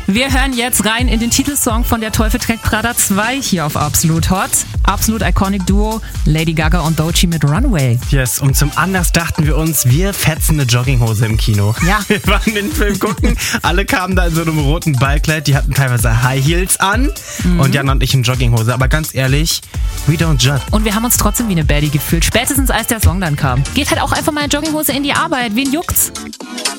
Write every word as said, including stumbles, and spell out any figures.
Wir hören jetzt rein in den Titelsong von Der Teufel trägt Prada zwei hier auf Absolut Hot. Absolut iconic Duo, Lady Gaga und Doechii mit Runaway. Yes, und zum Anlass dachten wir uns, wir fetzen eine Jogginghose im Kino. Ja. Wir waren den Film gucken, alle kamen da in so einem roten Ballkleid, die hatten teilweise High Heels an mhm. und Jan und ich in Jogginghose. Aber ganz ehrlich, we don't judge. Und wir haben uns trotzdem wie eine Baddie gefühlt, spätestens als der Song dann kam. Geht halt auch einfach mal in Jogginghose in die Arbeit, wen juckt's?